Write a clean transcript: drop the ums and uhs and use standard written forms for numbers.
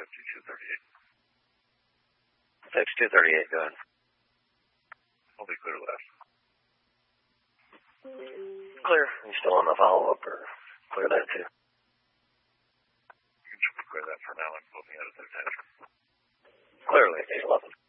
Fix 238, go ahead. I'll be clear left. Clear. You still on the follow-up, or clear that too? You can clear that for now. I'm moving out of the attention. Clearly, 811.